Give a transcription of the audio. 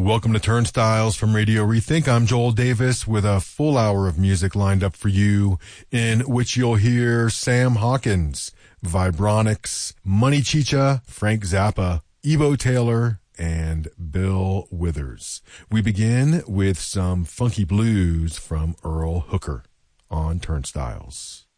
Welcome to Turnstiles from Radio Rethink. I'm Joel Davis with a full hour of music lined up for you, in which you'll hear Sam Hawkins, Vibronics, Money Chicha, Frank Zappa, Ebo Taylor, and Bill Withers. We begin with some funky blues from Earl Hooker on Turnstiles.